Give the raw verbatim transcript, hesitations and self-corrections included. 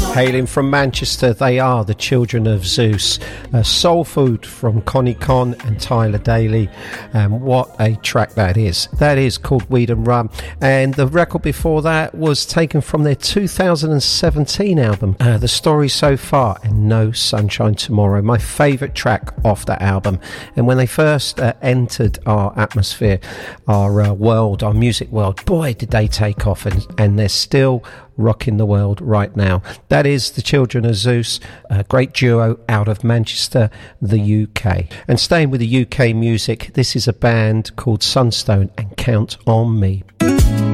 Hailing from Manchester, they are the Children of Zeus. Uh, Soul Food from Connie Con and Tyler Daly. And what a track that is. That is called Weed and Rum. And the record before that was taken from their two thousand seventeen album, uh, The Story So Far and No Sunshine Tomorrow. My favourite track off that album. And when they first uh, entered our atmosphere, our uh, world, our music world, boy, did they take off. And, and they're still rocking the world right now. That is the Children of Zeus, a great duo out of Manchester, the U K. And staying with the U K music, this is a band called Sunstone and Count on Me.